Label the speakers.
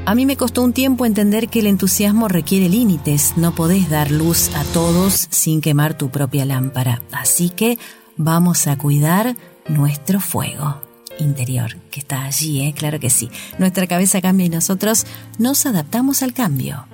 Speaker 1: A mí me costó un tiempo entender que el entusiasmo requiere límites. No podés dar luz a todos sin quemar tu propia lámpara. Así que vamos a cuidar nuestro fuego interior, que está allí, claro que sí. Nuestra cabeza cambia y nosotros nos adaptamos al cambio.